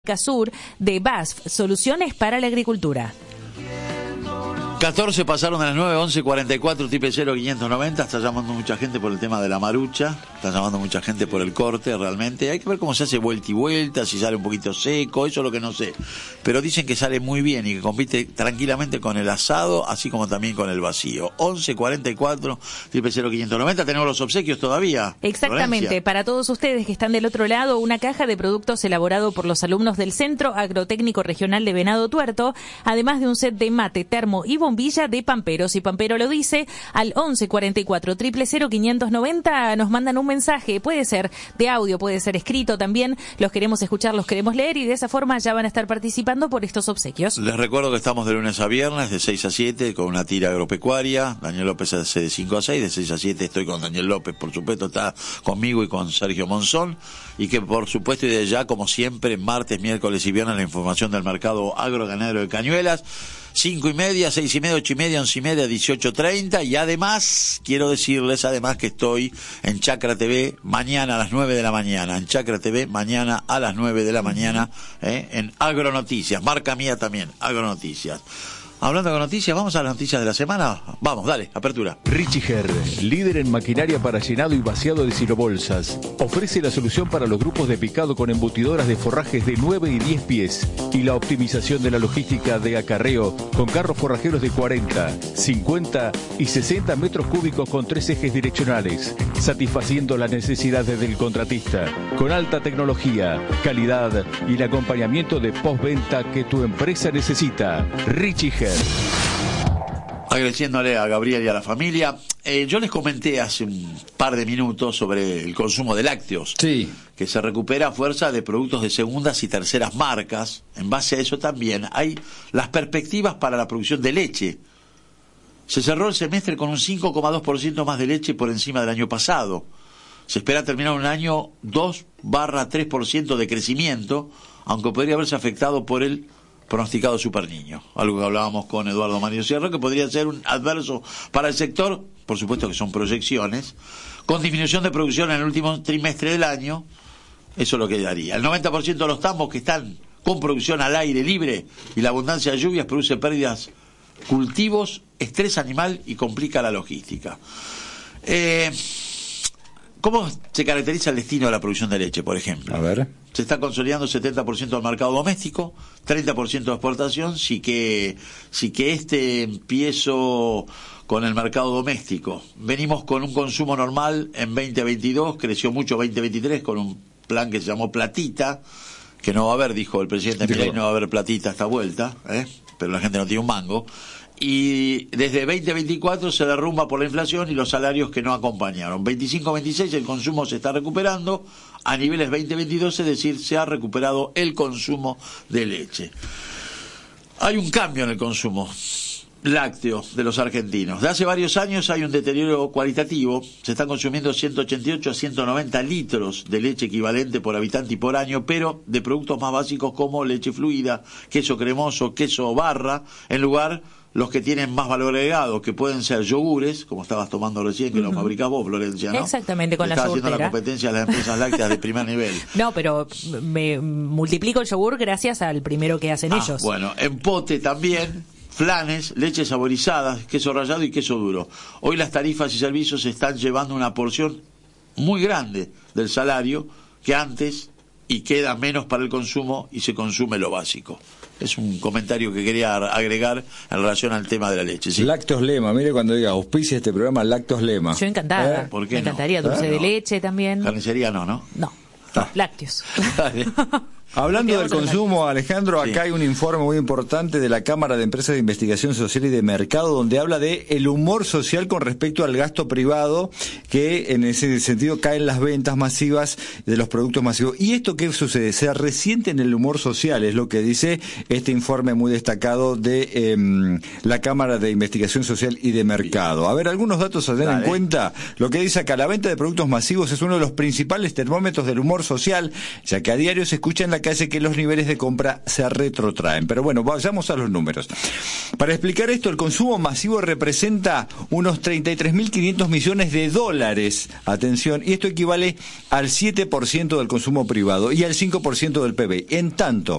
Sur de BASF, Soluciones para la Agricultura. 14 pasaron de las 9, 11, 44, triple 0, 590. Está llamando mucha gente por el tema de la marucha. Está llamando mucha gente por el corte, realmente. Hay que ver cómo se hace vuelta y vuelta, si sale un poquito seco, eso es lo que no sé. Pero dicen que sale muy bien y que compite tranquilamente con el asado, así como también con el vacío. 11, 44, triple 0, 590. Tenemos los obsequios todavía. Exactamente. Florencia. Para todos ustedes que están del otro lado, una caja de productos elaborado por los alumnos del Centro Agrotécnico Regional de Venado Tuerto, además de un set de mate, termo y bombilla de Pamperos. Y Pampero lo dice, al 11 44 000 590 nos mandan un mensaje, puede ser de audio, puede ser escrito también, los queremos escuchar, los queremos leer y de esa forma ya van a estar participando por estos obsequios. Les recuerdo que estamos de lunes a viernes de 6 a 7 con una tira agropecuaria. Daniel López hace de 5 a 6, de 6 a 7 estoy con Daniel López, por supuesto está conmigo y con Sergio Monzón, y que por supuesto y de ya, como siempre, martes, miércoles y viernes la información del mercado agroganadero de Cañuelas. 5:30, 6:30, 8:30, 11:30, 18:30 y además, quiero decirles que estoy en Chacra TV mañana a las 9 de la mañana, en Chacra TV mañana a las 9 de la mañana, en Agronoticias, marca mía también, Agronoticias. Hablando de noticias, vamos a las noticias de la semana. Vamos, dale, apertura. Richiger, líder en maquinaria para llenado y vaciado de silobolsas, ofrece la solución para los grupos de picado con embutidoras de forrajes de 9 y 10 pies y la optimización de la logística de acarreo con carros forrajeros de 40, 50 y 60 metros cúbicos con 3 ejes direccionales, satisfaciendo las necesidades del contratista, con alta tecnología, calidad y el acompañamiento de postventa que tu empresa necesita. Richiger. Agradeciéndole a Gabriel y a la familia. Yo les comenté hace un par de minutos sobre el consumo de lácteos. Sí. Que se recupera a fuerza de productos de segundas y terceras marcas. En base a eso también hay las perspectivas para la producción de leche. Se cerró el semestre con un 5,2% más de leche por encima del año pasado. Se espera terminar un año 2/3% de crecimiento, aunque podría haberse afectado por el pronosticado superniño, algo que hablábamos con Eduardo Mario Sierra, que podría ser un adverso para el sector, por supuesto que son proyecciones, con disminución de producción en el último trimestre del año, eso es lo que daría. El 90% de los tambos que están con producción al aire libre y la abundancia de lluvias produce pérdidas, cultivos, estrés animal y complica la logística. ¿Cómo se caracteriza el destino de la producción de leche, por ejemplo? A ver. Se está consolidando 70% del mercado doméstico, 30% de exportación, sí que empiezo con el mercado doméstico. Venimos con un consumo normal en 2022, creció mucho 2023 con un plan que se llamó Platita, que no va a haber, dijo el presidente Milei, no va a haber platita esta vuelta, pero la gente no tiene un mango. Y desde 2024 se derrumba por la inflación y los salarios que no acompañaron. 25-26 el consumo se está recuperando, a niveles 2022, es decir, se ha recuperado el consumo de leche. Hay un cambio en el consumo lácteo de los argentinos. De hace varios años hay un deterioro cualitativo, se están consumiendo 188 a 190 litros de leche equivalente por habitante y por año, pero de productos más básicos como leche fluida, queso cremoso, queso barra, en lugar los que tienen más valor agregado, que pueden ser yogures, como estabas tomando recién, que lo fabricás vos, Florencia, ¿no? Exactamente, con la yogurtera. Estás haciendo la competencia de las empresas lácteas de primer nivel. No, pero me multiplico el yogur gracias al primero que hacen ellos. Bueno, en pote también, flanes, leches saborizadas, queso rallado y queso duro. Hoy las tarifas y servicios están llevando una porción muy grande del salario que antes, y queda menos para el consumo y se consume lo básico. Es un comentario que quería agregar en relación al tema de la leche. ¿Sí? Lácteos Lema, mire cuando diga auspicia este programa Lácteos Lema. Yo encantada. ¿Por qué me encantaría, dulce de leche también. Carnicería no. No, lácteos. Hablando del consumo, Alejandro, acá hay un informe muy importante de la Cámara de Empresas de Investigación Social y de Mercado, donde habla de el humor social con respecto al gasto privado, que en ese sentido caen las ventas masivas de los productos masivos. ¿Y esto qué sucede? Se resiente en el humor social, es lo que dice este informe muy destacado de la Cámara de Investigación Social y de Mercado. A ver, algunos datos a tener en cuenta. Lo que dice acá, la venta de productos masivos es uno de los principales termómetros del humor social, ya que a diario se escucha en la destaca es que los niveles de compra se retrotraen. Pero bueno, vayamos a los números. Para explicar esto, el consumo masivo representa unos 33.500 millones de dólares, atención, y esto equivale al 7% del consumo privado y al 5% del PBI. En tanto,